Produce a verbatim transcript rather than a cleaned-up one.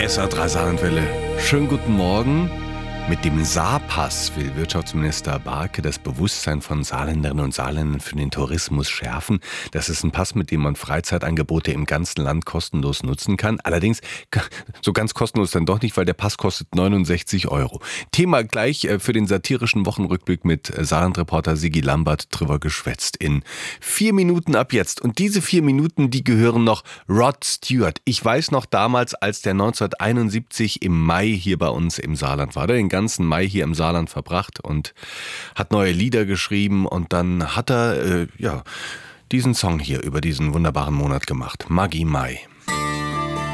S A drei Saarlandwelle. Schönen guten Morgen. Mit dem Saarpass will Wirtschaftsminister Barke das Bewusstsein von Saarländerinnen und Saarländern für den Tourismus schärfen. Das ist ein Pass, mit dem man Freizeitangebote im ganzen Land kostenlos nutzen kann. Allerdings so ganz kostenlos dann doch nicht, weil der Pass kostet neunundsechzig Euro. Thema gleich für den satirischen Wochenrückblick mit Saarland-Reporter Sigi Lambert drüber geschwätzt in vier Minuten ab jetzt. Und diese vier Minuten, die gehören noch Rod Stewart. Ich weiß noch damals, als der neunzehnhunderteinundsiebzig im Mai hier bei uns im Saarland war. Den ganzen Mai hier im Saarland verbracht und hat neue Lieder geschrieben und dann hat er äh, ja diesen Song hier über diesen wunderbaren Monat gemacht. Maggie Mai.